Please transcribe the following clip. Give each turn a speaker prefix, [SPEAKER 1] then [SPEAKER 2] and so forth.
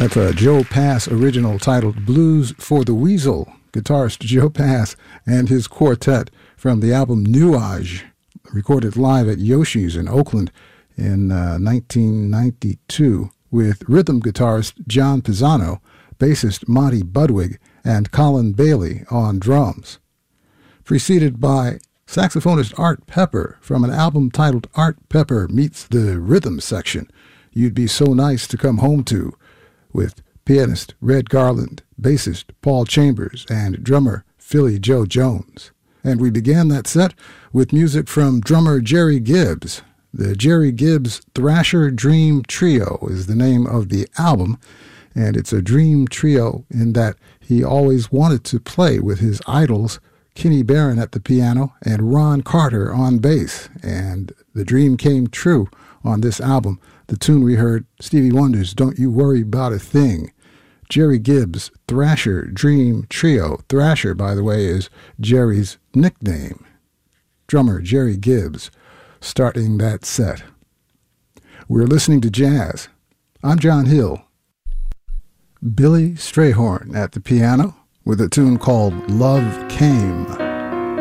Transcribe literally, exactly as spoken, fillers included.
[SPEAKER 1] That's a Joe Pass original titled Blues for the Weasel. Guitarist Joe Pass and his quartet from the album Nuage, recorded live at Yoshi's in Oakland in uh, nineteen ninety-two, with rhythm guitarist John Pisano, bassist Monty Budwig, and Colin Bailey on drums. Preceded by saxophonist Art Pepper from an album titled Art Pepper Meets the Rhythm Section, You'd Be So Nice to Come Home To, with pianist Red Garland, bassist Paul Chambers, and drummer Philly Joe Jones. And we began that set with music from drummer Jerry Gibbs. The Jerry Gibbs Thrasher Dream Trio is the name of the album, and it's a dream trio in that he always wanted to play with his idols, Kenny Barron at the piano and Ron Carter on bass, and the dream came true on this album. The tune we heard, Stevie Wonder's Don't You Worry About a Thing. Jerry Gibbs Thrasher Dream Trio. Thrasher, by the way, is Jerry's nickname. Drummer Jerry Gibbs starting that set. We're listening to jazz. I'm John Hill. Billy Strayhorn at the piano with a tune called Love Came.